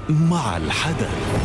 مع الحدث.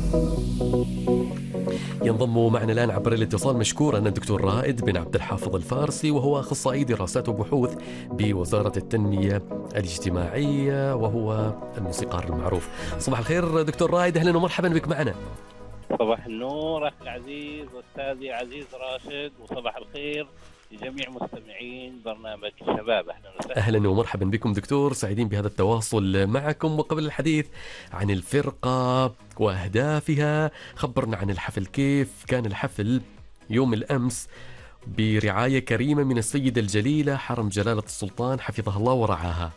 ينضم معنا الآن عبر الاتصال مشكورا الدكتور رائد بن عبد الحافظ الفارسي، وهو أخصائي دراسات وبحوث بوزارة التنمية الاجتماعية، وهو الموسيقار المعروف. صباح الخير دكتور رائد، أهلا ومرحبا بك معنا. صباح النور أخي العزيز وأستاذي عزيز راشد، وصباح الخير لجميع مستمعين برنامج الشباب. أهلا وسهلا. أهلا ومرحبا بكم دكتور، سعيدين بهذا التواصل معكم. وقبل الحديث عن الفرقة وأهدافها، خبرنا عن الحفل. كيف كان الحفل يوم الأمس برعاية كريمة من السيدة الجليلة حرم جلالة السلطان حفظها الله ورعاها؟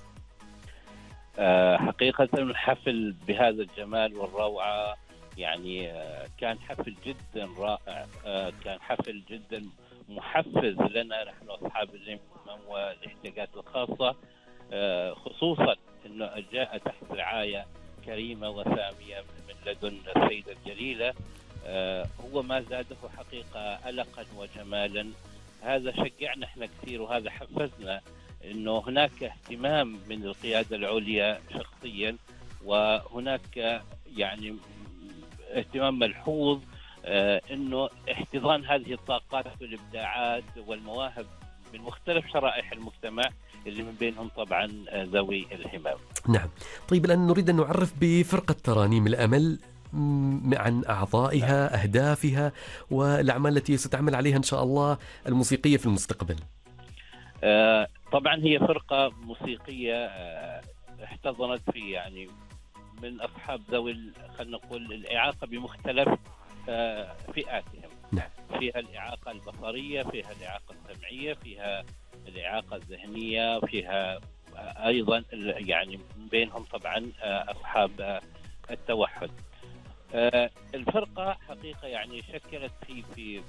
حقيقة الحفل بهذا الجمال والروعة، يعني كان حفل جدا رائع، كان حفل جدا محفز لنا نحن أصحاب الهمم والاحتياجات الخاصة، خصوصا أنه جاء تحت رعاية كريمة وسامية من لدن السيدة الجليلة. هو ما زاده حقيقة ألقا وجمالا. هذا شجعنا احنا كثير، وهذا حفزنا انه هناك اهتمام من القيادة العليا شخصيا، وهناك يعني اهتمام ملحوظ انه احتضان هذه الطاقات والابداعات والمواهب من مختلف شرائح المجتمع، اللي من بينهم طبعا ذوي الهمم. نعم. طيب الآن نريد أن نعرف بفرقة ترانيم الأمل عن أعضائها، أهدافها، والأعمال التي ستعمل عليها إن شاء الله الموسيقية في المستقبل. طبعا هي فرقة موسيقية احتضنت في يعني من أصحاب ذوي خلينا نقول الإعاقة بمختلف فئاتهم. نعم. فيها الإعاقة البصرية، فيها الإعاقة السمعية، فيها الإعاقة الذهنية، فيها أيضا يعني بينهم طبعا أصحاب التوحد. الفرقة حقيقة يعني شكلت في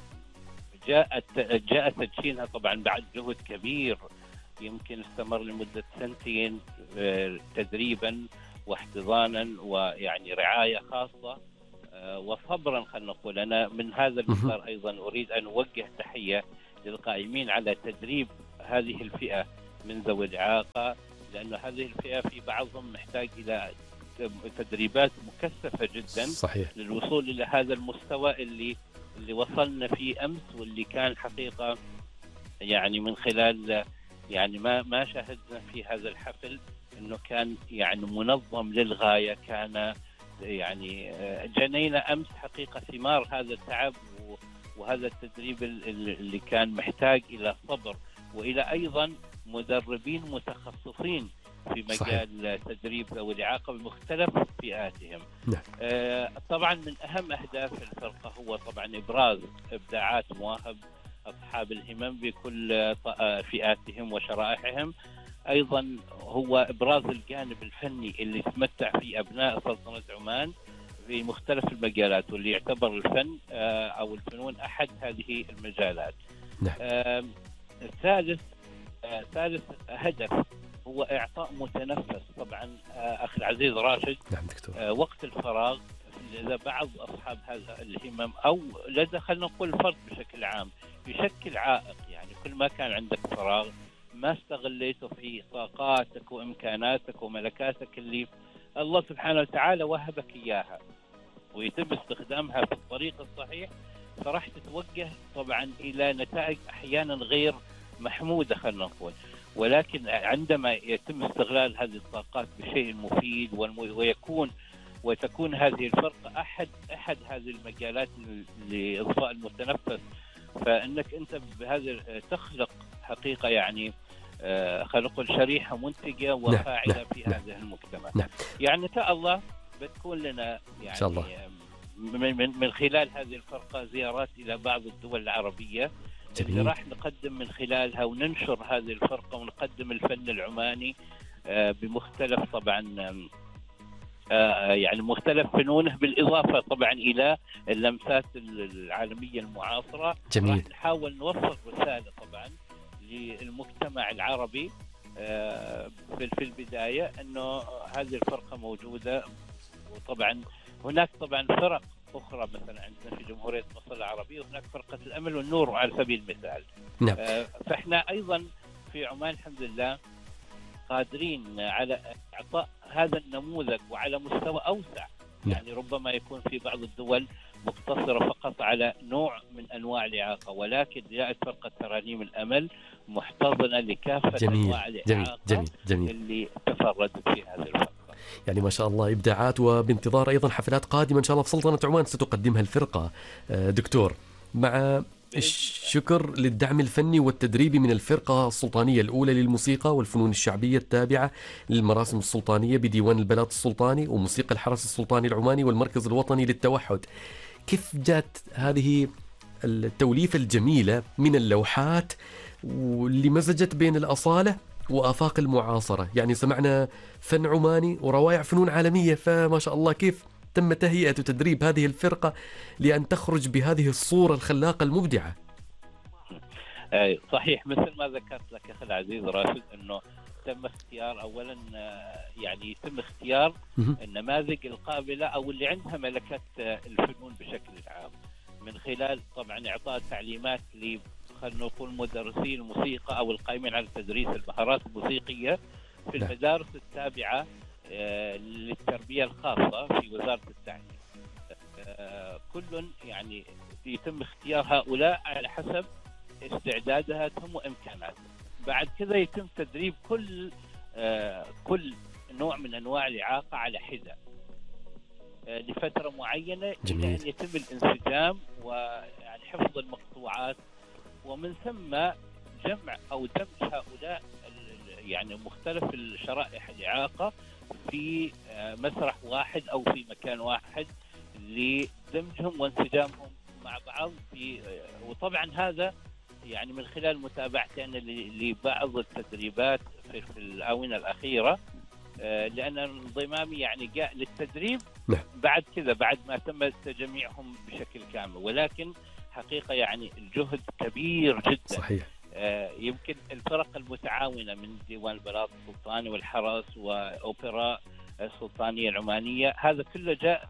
جاء تدشينها طبعا بعد جهد كبير، يمكن استمر لمدة 2 تدريبا واحتضانا ويعني رعاية خاصة وصبرا. خلينا نقول أنا من هذا المسار أيضا أريد أن أوجه تحية للقائمين على تدريب هذه الفئة من ذوي الإعاقة، لأن هذه الفئة في بعضهم محتاج إلى تدريبات مكثفة جدا. صحيح. للوصول إلى هذا المستوى اللي وصلنا فيه أمس، واللي كان حقيقة يعني من خلال يعني ما شاهدنا في هذا الحفل إنه كان يعني منظم للغاية. كان يعني جنينا أمس حقيقة ثمار هذا التعب وهذا التدريب اللي كان محتاج إلى صبر، وإلى أيضا مدربين متخصصين في مجال صحيح. تدريب ذوي الإعاقة بمختلف فئاتهم. نعم. طبعا من أهم أهداف الفرقة هو طبعا إبراز إبداعات مواهب أصحاب الهمم بكل فئاتهم وشرائحهم. أيضا هو إبراز الجانب الفني اللي تمتع فيه أبناء سلطنة عمان في مختلف المجالات، واللي يعتبر الفن أو الفنون أحد هذه المجالات. نعم. ثالث هدف هو إعطاء متنفس طبعا أخي العزيز راشد. نعم دكتور. وقت الفراغ لدى بعض أصحاب هذا الهمم أو لدى خلينا نقول الفرد بشكل عام يشكل عائق. يعني كل ما كان عندك فراغ ما استغليته في طاقاتك وإمكاناتك وملكاتك اللي الله سبحانه وتعالى وهبك إياها، ويتم استخدامها في الطريق الصحيح، فراح تتوجه طبعا إلى نتائج أحيانا غير محمودة خلينا نقول. ولكن عندما يتم استغلال هذه الطاقات بشيء مفيد وتكون هذه الفرقة أحد هذه المجالات لإضفاء المتنفس، فإنك أنت بهذا تخلق حقيقة يعني خلينا نقول شريحة منتجة وفاعلة في هذا المجتمع. نعم. يعني إن شاء الله بتكون لنا يعني شاء الله. من خلال هذه الفرقة زيارات إلى بعض الدول العربية. جميل. اللي راح نقدم من خلالها وننشر هذه الفرقة ونقدم الفن العماني بمختلف طبعا يعني مختلف فنونه، بالإضافة طبعا إلى اللمسات العالمية المعاصرة. جميل. راح نحاول نوصل رسالة طبعا للمجتمع العربي في البداية أنه هذه الفرقة موجودة. وطبعا هناك طبعا فرق أخرى مثلا عندنا في جمهورية مصر العربية، وهناك فرقة الأمل والنور على سبيل المثال. نعم. فإحنا أيضا في عمان الحمد لله قادرين على إعطاء هذا النموذج وعلى مستوى أوسع. يعني ربما يكون في بعض الدول مقتصرة فقط على نوع من أنواع الإعاقة، ولكن جاءت فرقة ترانيم الأمل محتضنة لكافة أنواع الإعاقة اللي تفردت في هذه الفرقة. يعني ما شاء الله إبداعات، وبانتظار أيضا حفلات قادمة إن شاء الله في سلطنة عمان ستقدمها الفرقة دكتور، مع الشكر للدعم الفني والتدريبي من الفرقة السلطانية الأولى للموسيقى والفنون الشعبية التابعة للمراسم السلطانية بديوان البلاط السلطاني وموسيقى الحرس السلطاني العماني والمركز الوطني للتوحد. كيف جات هذه التوليفة الجميلة من اللوحات واللي مزجت بين الأصالة وآفاق المعاصرة؟ يعني سمعنا فن عماني وروائع فنون عالمية، فما شاء الله كيف تم تهيئة وتدريب هذه الفرقة لأن تخرج بهذه الصورة الخلاقة المبدعة. صحيح، مثل ما ذكرت لك أخي العزيز راشد أنه تم اختيار أولا، يعني يتم اختيار النماذج القابلة أو اللي عندها ملكة الفنون بشكل عام، من خلال طبعا إعطاء تعليمات خلينا نقول مدرسي الموسيقى أو القائمين على تدريس المهارات الموسيقية في المدارس التابعة للتربية الخاصة في وزارة التعليم. كل يعني يتم اختيار هؤلاء على حسب استعداداتهم وإمكاناتهم. بعد كذا يتم تدريب كل نوع من أنواع الإعاقة على حدة لفترة معينة إلى أن يتم الانسجام ويعني حفظ المقطوعات، ومن ثم جمع أو دمج هؤلاء يعني مختلف الشرائح الإعاقة في مسرح واحد أو في مكان واحد لدمجهم وانسجامهم مع بعض وطبعا هذا يعني من خلال متابعتي أنا لبعض التدريبات في الآونة الأخيرة، لأن انضمامي يعني جاء للتدريب بعد كذا بعد ما تم تجميعهم بشكل كامل، ولكن حقيقة يعني الجهد كبير جدا. صحيح. يمكن الفرق المتعاونة من ديوان البلاط السلطاني والحرس وأوبرا السلطانية العمانية، هذا كله جاء،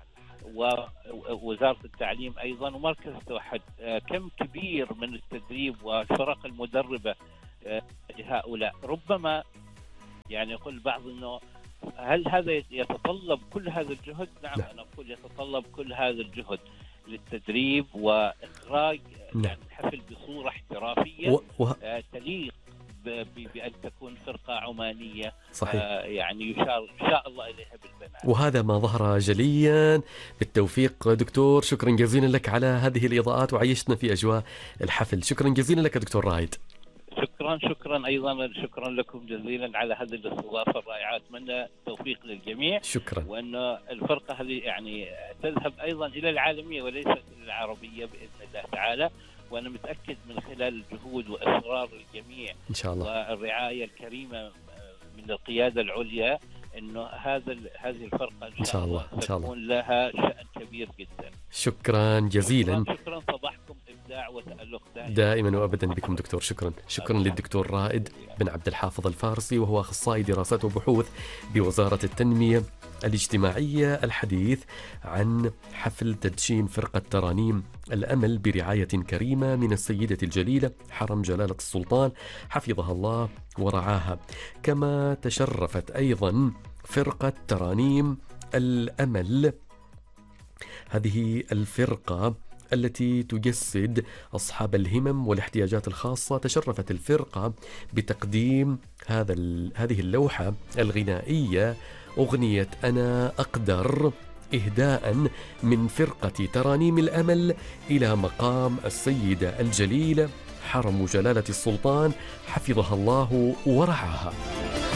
ووزارة التعليم أيضا ومركز التوحد، كم كبير من التدريب والفرق المدربة لهؤلاء. ربما يعني يقول البعض أنه هل هذا يتطلب كل هذا الجهد؟ نعم، أنا أقول يتطلب كل هذا الجهد للتدريب وإخراج الحفل بصورة احترافية تليق بأن تكون فرقة عمانية. صحيح. يعني يشار إن شاء الله إليها بالبناء، وهذا ما ظهر جليا. بالتوفيق دكتور، شكرا جزيلا لك على هذه الإضاءات وعيشتنا في أجواء الحفل. شكرا جزيلا لك دكتور رائد. شكرا أيضا، شكرا لكم جزيلا على هذه الاستضافة الرائعة. أتمنى التوفيق للجميع. شكرا. وأن الفرقة هذه يعني تذهب أيضا إلى العالمية وليست إلى العربية بإذن الله تعالى، وأنا متأكد من خلال الجهود وإصرار الجميع إن شاء الله والرعاية الكريمة من القيادة العليا أنه هذه الفرقة إن شاء الله تكون لها شأن كبير جدا. شكرا جزيلا. شكرا، صباحكم إبداع وتألق دائما وأبدا بكم دكتور. شكرا للدكتور رائد بن عبد الحافظ الفارسي، وهو أخصائي دراسات وبحوث بوزارة التنمية الاجتماعية، الحديث عن حفل تدشين فرقة ترانيم الأمل برعاية كريمة من السيدة الجليلة حرم جلالة السلطان حفظها الله ورعاها. كما تشرفت أيضا فرقة ترانيم الأمل، هذه الفرقة التي تجسد أصحاب الهمم والاحتياجات الخاصة. تشرفت الفرقة بتقديم هذه اللوحة الغنائية، أغنية أنا أقدر، إهداء من فرقة ترانيم الأمل إلى مقام السيدة الجليلة حرم جلالة السلطان حفظها الله ورعاها.